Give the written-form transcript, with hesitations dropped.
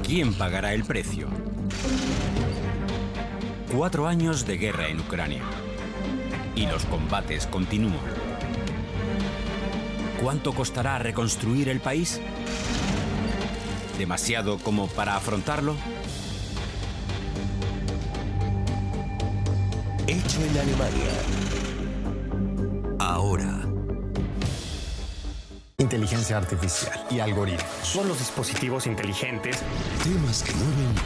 ¿Quién pagará el precio? 4 años de guerra en Ucrania. Y los combates continúan. ¿Cuánto costará reconstruir el país? ¿Demasiado como para afrontarlo? Hecho en Alemania. Ahora. Inteligencia artificial y algoritmos. Son los dispositivos inteligentes. Temas que mueven